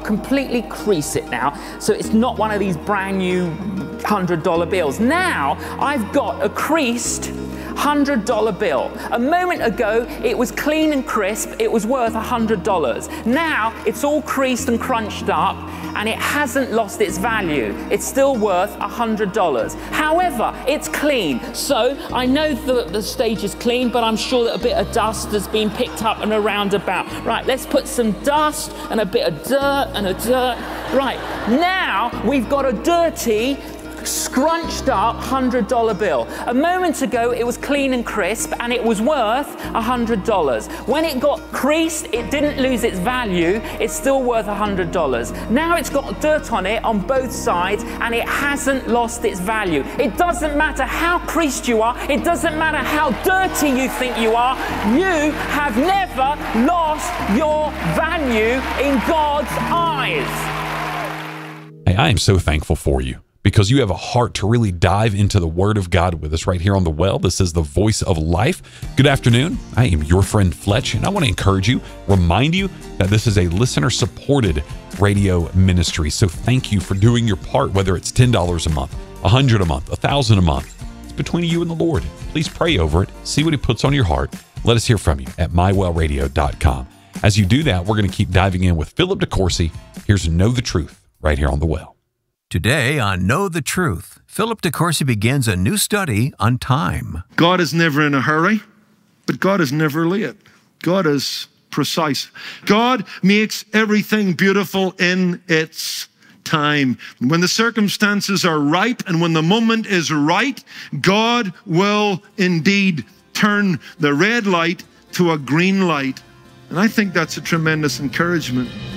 completely crease it now, so it's not one of these brand new $100 bills. Now I've got a creased $100 bill. A moment ago, it was clean and crisp, it was worth $100. Now, it's all creased and crunched up, and it hasn't lost its value. It's still worth $100. However, it's clean. So, I know that the stage is clean, but I'm sure that a bit of dust has been picked up and around about. Right, let's put some dust and a bit of dirt and a dirt. Right, now we've got a dirty, scrunched up $100 bill. A moment ago, it was clean and crisp, and it was worth $100. When it got creased, it didn't lose its value. It's still worth $100. Now it's got dirt on it on both sides, and it hasn't lost its value. It doesn't matter how creased you are. It doesn't matter how dirty you think you are. You have never lost your value in God's eyes. Hey, I am so thankful for you, because you have a heart to really dive into the Word of God with us right here on The Well. This is the Voice of Life. Good afternoon. I am your friend Fletch, and I want to encourage you, remind you that this is a listener-supported radio ministry. So thank you for doing your part, whether it's $10 a month, $100 a month, $1,000 a month. It's between you and the Lord. Please pray over it. See what He puts on your heart. Let us hear from you at mywellradio.com. As you do that, we're going to keep diving in with Philip DeCourcy. Here's Know the Truth right here on The Well. Today on Know the Truth, Philip DeCourcy begins a new study on time. God is never in a hurry, but God is never late. God is precise. God makes everything beautiful in its time. When the circumstances are ripe and when the moment is right, God will indeed turn the red light to a green light. And I think that's a tremendous encouragement.